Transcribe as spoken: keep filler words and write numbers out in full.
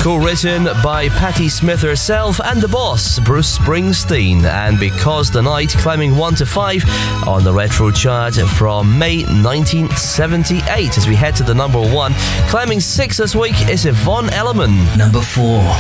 co-written by Patti Smith herself and the boss, Bruce Springsteen. And Because the Night climbing one to five on the Retro chart from May nineteen seventy-eight. As we head to the number one, climbing six this week is Yvonne Elliman. Number four.